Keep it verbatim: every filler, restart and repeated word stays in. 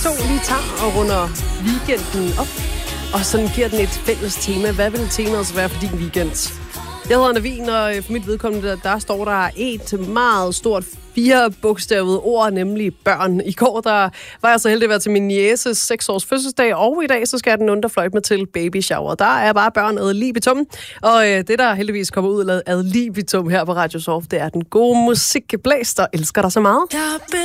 to lige tager og runder weekenden op. Og sådan giver den et fælles tema. Hvad vil temaet så være for din weekend? Jeg hedder Navin, og for mit vedkommende, der, der står der et meget stort fire-bogstavet ord, nemlig børn. I går der var jeg så heldig at være til min nieces seks års fødselsdag, og i dag så skal den underfløjte med til baby shower. Der er bare børn ad libitum, og øh, det der heldigvis kommer ud ad libitum her på Radio Soft, det er den gode musik. Blæs, der elsker dig så meget.